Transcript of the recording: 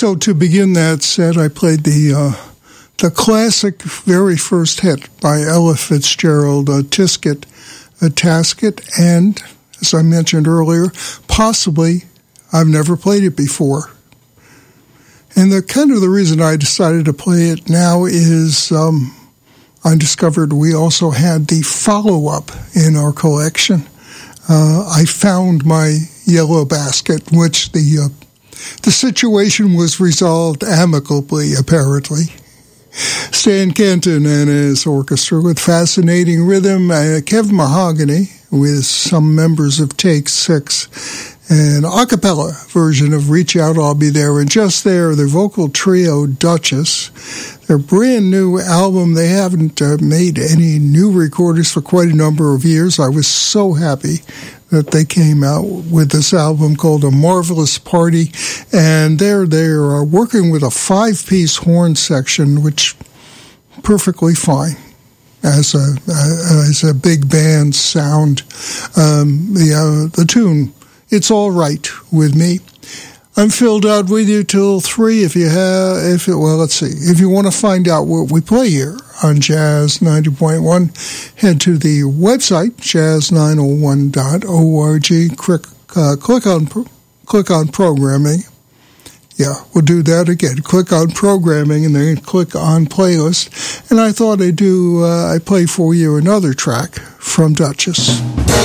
So to begin that set, I played the classic very first hit by Ella Fitzgerald, Tisket, Tasket, and, as I mentioned earlier, possibly I've never played it before. And the reason I decided to play it now is I discovered we also had the follow-up in our collection. I found my yellow basket, which the situation was resolved amicably, apparently. Stan Kenton and his orchestra with fascinating rhythm, Kev Mahogany with some members of Take Six, an a cappella version of Reach Out, I'll Be There, and just there, their vocal trio Duchess, their brand new album. They haven't made any new recordings for quite a number of years. I was so happy that they came out with this album called A Marvelous Party, and they're working with a 5-piece horn section, which perfectly fine as a big band sound. The tune, it's all right with me. I'm filled out with you till 3. If you want to find out what we play here on Jazz 90.1, head to the website, jazz901.org, click on programming. Yeah, we'll do that again. Click on programming and then click on playlist. And I thought I'd play for you another track from Duchess.